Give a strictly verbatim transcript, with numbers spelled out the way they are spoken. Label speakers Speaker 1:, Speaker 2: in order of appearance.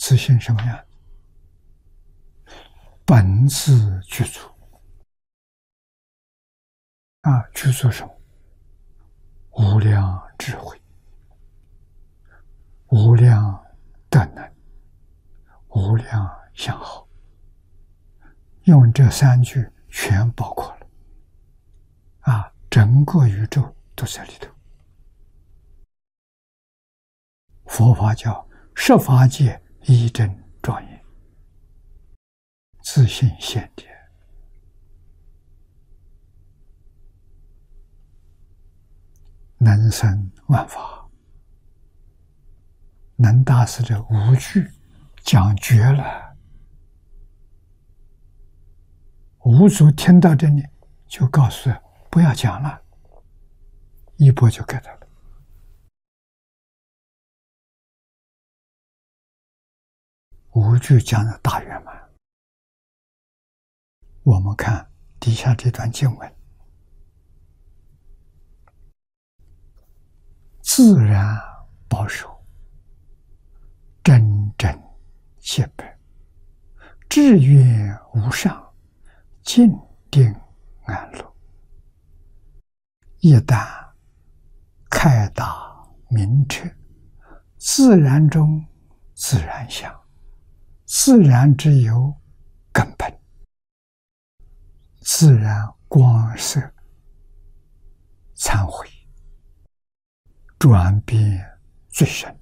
Speaker 1: 自信什么样？本自具足啊，具足什么？无量智慧，无量德能，无量相好，用这三句全包括了啊，整个宇宙都在里头。佛法叫十法界一真庄严，自信现前，能生万法。能大师这五句讲绝了，五祖听到这里就告诉他不要讲了，一波就给他了。五句讲的大圆满。我们看底下这段经文，自然保守，真真切白，志愿无上，静定安乐。一旦开达明彻，自然中自然相，自然之有根本，自然光色忏悔，转变最深。